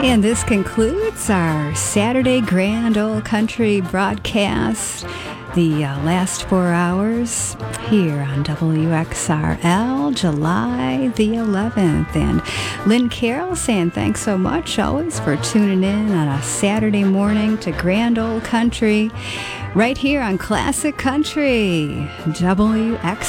And this concludes our Saturday Grand Ole Country broadcast. The last 4 hours here on WXRL, July the 11th. And Lynn Carroll saying thanks so much always for tuning in on a Saturday morning to Grand Ole Country right here on Classic Country, WXRL.